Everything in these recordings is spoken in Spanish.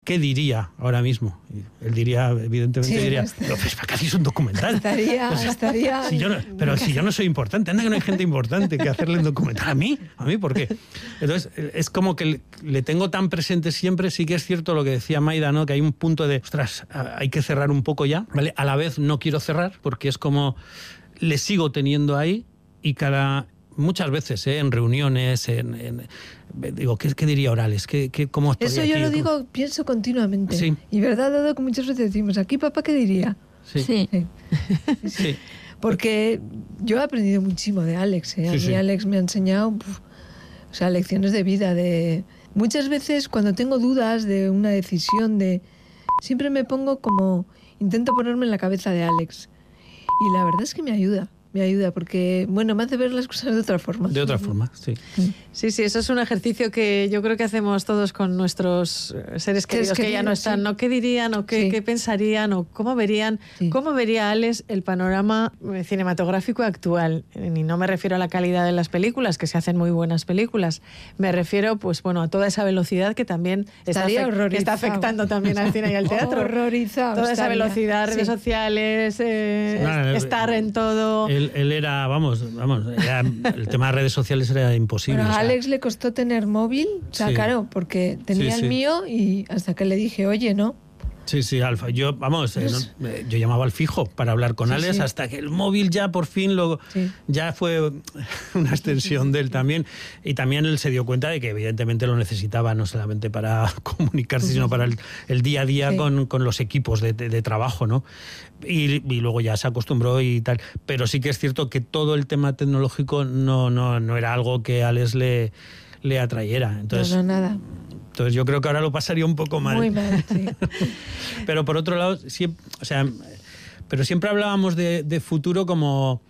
¿qué diría ahora mismo? Y él diría, evidentemente, pues ¿para qué hacéis un documental? Estaría... Si yo no soy importante, anda que no hay gente importante que hacerle un documental. ¿A mí? ¿Por qué? Entonces, es como que le tengo tan presente siempre. Sí que es cierto lo que decía Maida, ¿no? Que hay un punto de, ostras, hay que cerrar un poco ya, ¿vale? A la vez no quiero cerrar, porque es como, le sigo teniendo ahí y muchas veces, en reuniones, digo, ¿qué diría Orales? ¿Cómo eso yo lo digo, pienso continuamente. Sí. Y verdad, dado que muchas veces decimos, aquí papá, ¿qué diría? Sí. Porque yo he aprendido muchísimo de Alex. A mí Alex me ha enseñado lecciones de vida. Muchas veces cuando tengo dudas de una decisión, siempre me pongo intento ponerme en la cabeza de Alex. Y la verdad es que me ayuda porque, me hace ver las cosas de otra forma. De otra forma, sí. Sí, eso es un ejercicio que yo creo que hacemos todos con nuestros seres queridos que ya no están, ¿no? ¿Qué dirían o qué pensarían o cómo verían, cómo vería Alex el panorama cinematográfico actual? Y no me refiero a la calidad de las películas, que se hacen muy buenas películas. Me refiero, a toda esa velocidad que también está afectando también al cine y al teatro. Horrorizado. Toda esa velocidad, redes sociales, estar en todo... Él era, el tema de redes sociales era imposible. Bueno, a Alex le costó tener móvil, claro, porque tenía el mío y hasta que le dije, oye, ¿no? Sí, Alfa. Yo llamaba al fijo para hablar con Alex hasta que el móvil ya por fin ya fue una extensión de él también. Y también él se dio cuenta de que evidentemente lo necesitaba no solamente para comunicarse, sino para el día a día con los equipos de trabajo, ¿no? Y luego ya se acostumbró y tal. Pero sí que es cierto que todo el tema tecnológico no era algo que a Alex le atrayera. Entonces, no, nada. Entonces yo creo que ahora lo pasaría un poco mal. Muy mal, sí. Pero por otro lado, siempre hablábamos de futuro como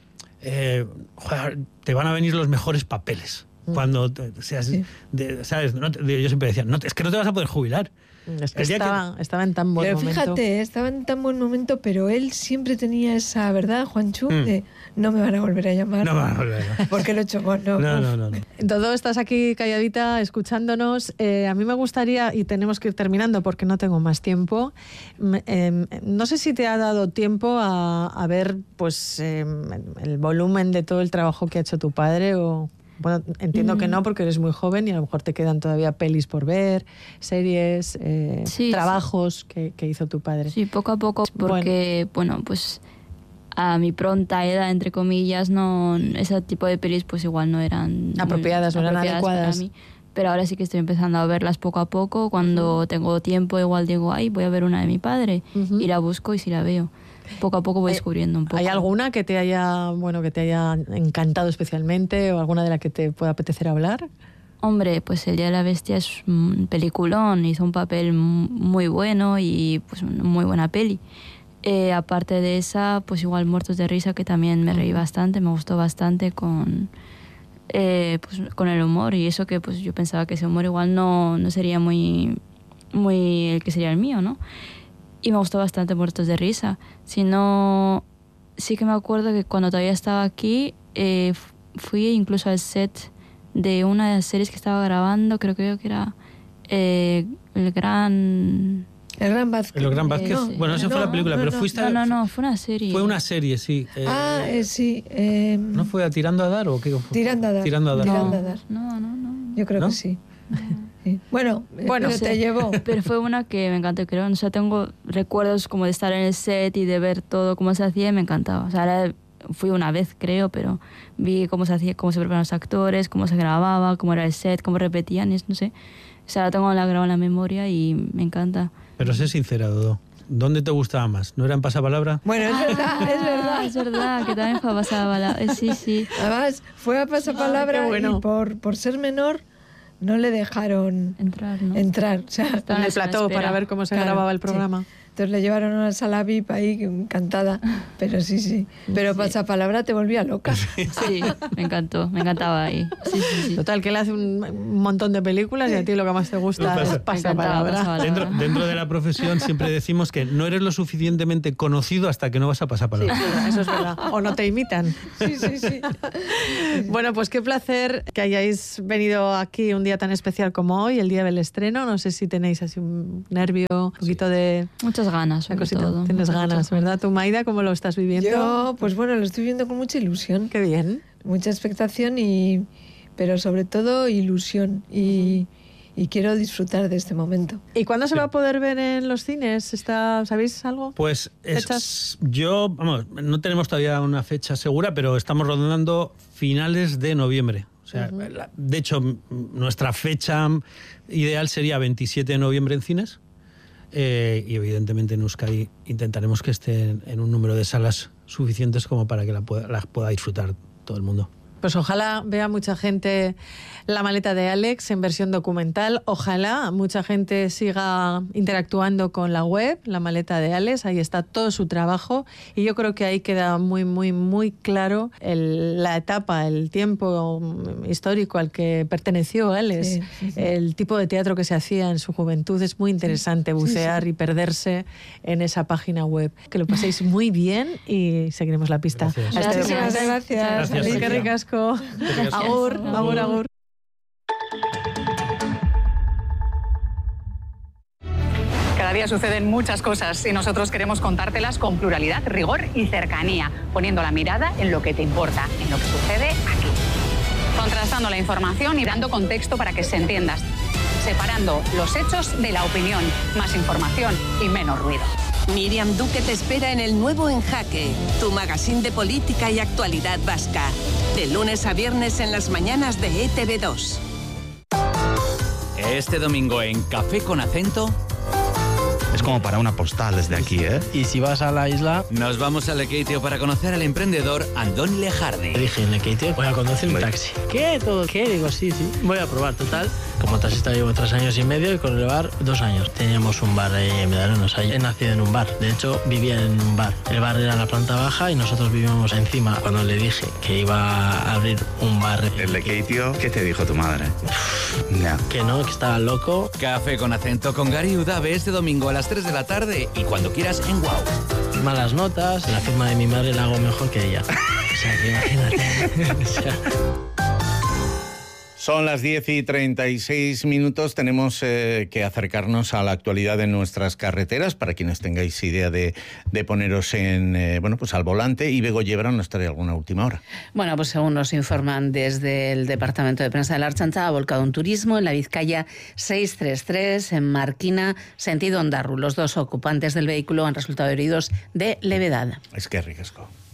te van a venir los mejores papeles. Cuando seas, ¿sabes? Yo siempre decía, es que no te vas a poder jubilar. Es que estaba en tan buen momento. Pero fíjate, estaba en tan buen momento, pero él siempre tenía esa verdad, Juanchu, de no me van a volver a llamar. No me van a volver a llamar. Porque lo he hecho mal, No. Todo estás aquí calladita, escuchándonos. A mí me gustaría, y tenemos que ir terminando porque no tengo más tiempo, no sé si te ha dado tiempo a ver el volumen de todo el trabajo que ha hecho tu padre o... Bueno, entiendo que no, porque eres muy joven y a lo mejor te quedan todavía pelis por ver, series, trabajos que hizo tu padre. Sí, poco a poco, porque, pues a mi pronta edad, entre comillas, ese tipo de pelis pues igual no eran apropiadas, no eran adecuadas para mí. Pero ahora sí que estoy empezando a verlas poco a poco. Cuando tengo tiempo, igual digo, voy a ver una de mi padre, y la busco y si la veo. Poco a poco voy descubriendo un poco. ¿Hay alguna que te haya encantado especialmente o alguna de la que te pueda apetecer hablar? Hombre, pues El Día de la Bestia es un peliculón, hizo un papel muy bueno y pues una muy buena peli. Aparte de esa, pues igual Muertos de Risa, que también me reí bastante, me gustó bastante con el humor, y eso que pues yo pensaba que ese humor igual no sería muy el que sería el mío, ¿no? Y me gustó bastante Muertos de Risa. Si no, sí que me acuerdo que cuando todavía estaba aquí, fui incluso al set de una de las series que estaba grabando, creo que era El Gran Vázquez. El Gran Vázquez. Bueno, esa fue la película, pero fuiste... No, fue una serie. Fue una serie, sí. Sí. ¿No fue a Tirando a Dar o qué? Tirando a Dar. No. Yo creo que sí. Sí. Bueno, te llevó. Pero fue una que me encantó, creo. O sea, tengo recuerdos como de estar en el set y de ver todo cómo se hacía y me encantaba. O sea, fui una vez, creo, pero vi cómo se hacía, cómo se preparaban los actores, cómo se grababa, cómo era el set, cómo repetían, no sé. O sea, la tengo grabada en la memoria y me encanta. Pero sé sincera, Dodo. ¿Dónde te gustaba más? ¿No era en Pasapalabra? Bueno, es verdad, que también fue a Pasapalabra. Sí. Además, fue a Pasapalabra y por ser menor no le dejaron entrar, ¿no? O sea, en el plató para ver cómo se grababa el programa. Sí. Entonces le llevaron a una sala VIP ahí, encantada. Pero sí. Pero Pasapalabra te volvía loca. Sí, me encantaba ahí. Sí. Total, que él hace un montón de películas y a ti lo que más te gusta es Pasapalabra. Dentro de la profesión siempre decimos que no eres lo suficientemente conocido hasta que no vas a Pasapalabra. Sí, eso es verdad. O no te imitan. Sí. Bueno, pues qué placer que hayáis venido aquí un día tan especial como hoy, el día del estreno. No sé si tenéis así un nervio, un poquito de... Muchas ganas, sobre todo. Tienes ganas, ¿verdad? ¿Tú, Maida, cómo lo estás viviendo? Yo, pues bueno, lo estoy viendo con mucha ilusión. Qué bien. Mucha expectación, pero sobre todo ilusión. Y quiero disfrutar de este momento. ¿Y cuándo se va a poder ver en los cines? ¿Sabéis algo? Pues no tenemos todavía una fecha segura, pero estamos rondando finales de noviembre. O sea, de hecho, nuestra fecha ideal sería 27 de noviembre en cines. Y evidentemente en Euskadi intentaremos que esté en un número de salas suficientes como para que la pueda disfrutar todo el mundo. Pues ojalá vea mucha gente La maleta de Alex en versión documental. Ojalá mucha gente siga interactuando con la web, La maleta de Alex. Ahí está todo su trabajo. Y yo creo que ahí queda muy, muy, muy claro la etapa, el tiempo histórico al que perteneció Alex. Sí. El tipo de teatro que se hacía en su juventud. Es muy interesante bucear y perderse en esa página web. Que lo paséis muy bien y seguiremos la pista. Gracias. Qué ricasco. Agur, agur, agur. Cada día suceden muchas cosas y nosotros queremos contártelas con pluralidad, rigor y cercanía, poniendo la mirada en lo que te importa, en lo que sucede aquí. Contrastando la información y dando contexto para que se entienda, separando los hechos de la opinión, más información y menos ruido. Miriam Duque te espera en el nuevo En Jaque, tu magazín de política y actualidad vasca. De lunes a viernes en las mañanas de ETV2. Este domingo en Café con Acento... Es como para una postal desde aquí, ¿eh? Y si vas a la isla... Nos vamos a Lekeitio para conocer al emprendedor Andoni Lejardi. Dije, en Lekeitio voy a conducir un taxi. ¿Qué? ¿Todo qué? Digo, sí. Voy a probar, total. Como taxista llevo 3 años y medio y con el bar 2 años. Teníamos un bar en Medallón, o sea, he nacido en un bar. De hecho, vivía en un bar. El bar era en la planta baja y nosotros vivíamos encima. Cuando le dije que iba a abrir un bar... ¿En Lekeitio? ¿Qué te dijo tu madre? No. Que no, que estaba loco. Café con Acento con Gary Udabe este domingo a las 3 de la tarde y cuando quieras en WOW. Malas notas, la firma de mi madre la hago mejor que ella. O sea, que imagínate. Son las 10:36. Tenemos que acercarnos a la actualidad de nuestras carreteras para quienes tengáis idea de poneros pues al volante. Y Bego Yebra nos trae alguna última hora. Bueno, pues según nos informan desde el Departamento de Prensa de la Ertzaintza, ha volcado un turismo en la Vizcaya 633 en Marquina, sentido Ondarru. Los 2 ocupantes del vehículo han resultado heridos de levedad. Es que ricasco.